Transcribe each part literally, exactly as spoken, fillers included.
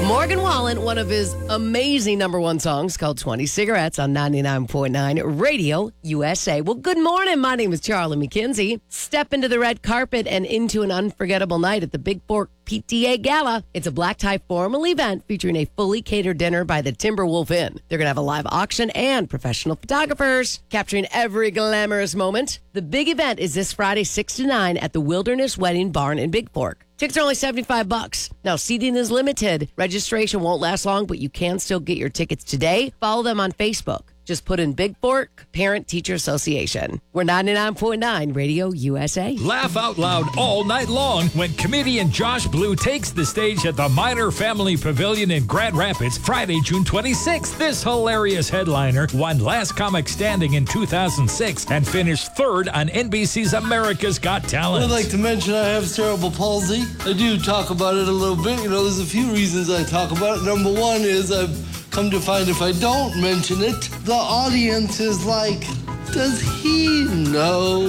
Morgan Wallen, one of his amazing number one songs called twenty Cigarettes on ninety-nine point nine Radio U S A. Well, good morning. My name is Charlie McKenzie. Step into the red carpet and into an unforgettable night at the Big Fork P T A Gala. It's a black tie formal event featuring a fully catered dinner by the Timberwolf Inn. They're going to have a live auction and professional photographers capturing every glamorous moment. The big event is this Friday, six to nine at the Wilderness Wedding Barn in Big Fork. Tickets are only seventy-five bucks. Now, seating is limited. Registration won't last long, but you can still get your tickets today. Follow them on Facebook. Just put in Big Fork Parent Teacher Association. We're ninety-nine point nine Radio U S A. Laugh out loud all night long when comedian Josh Blue takes the stage at the Minor Family Pavilion in Grand Rapids Friday, June twenty-sixth. This hilarious headliner won Last Comic Standing in two thousand six and finished third on N B C's America's Got Talent. I'd like to mention I have cerebral palsy. I do talk about it a little bit. You know, there's a few reasons I talk about it. Number one is I've come to find if I don't mention it, the audience is like, does he know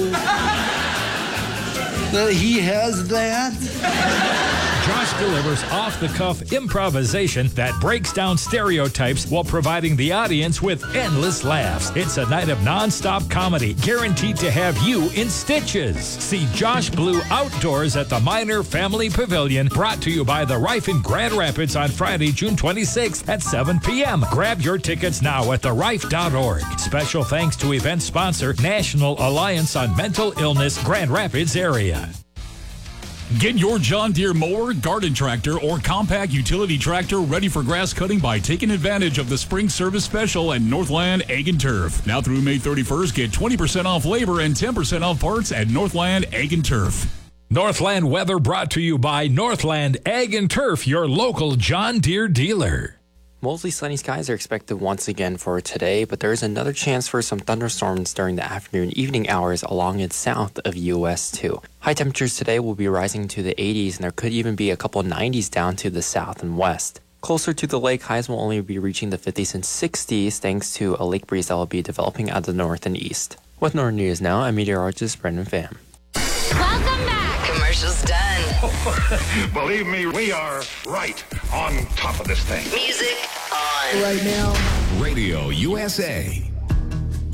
that he has that? Josh delivers off-the-cuff improvisation that breaks down stereotypes while providing the audience with endless laughs. It's a night of non-stop comedy, guaranteed to have you in stitches. See Josh Blue outdoors at the Minor Family Pavilion, brought to you by the Rife in Grand Rapids on Friday, June twenty-sixth at seven p.m. Grab your tickets now at the rife dot org. Special thanks to event sponsor, National Alliance on Mental Illness, Grand Rapids area. Get your John Deere mower, garden tractor, or compact utility tractor ready for grass cutting by taking advantage of the spring service special at Northland Ag and Turf. Now through May thirty-first, get twenty percent off labor and ten percent off parts at Northland Ag and Turf. Northland weather brought to you by Northland Ag and Turf, your local John Deere dealer. Mostly sunny skies are expected once again for today, but there is another chance for some thunderstorms during the afternoon and evening hours along and south of U S too. High temperatures today will be rising to the eighties, and there could even be a couple nineties down to the south and west. Closer to the lake, highs will only be reaching the fifties and sixties thanks to a lake breeze that will be developing out of the north and east. With Northern News now, I'm meteorologist Brendan Pham. Welcome back. Commercials done. Believe me, we are right on top of this thing. Music on. Right now, Radio U S A.